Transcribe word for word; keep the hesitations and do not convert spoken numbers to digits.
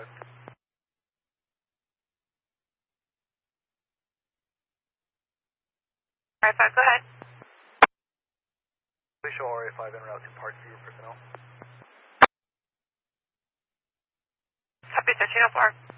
five. R A five, go ahead. Please show R A five en route to Parkview personnel. Copy thirteen oh four.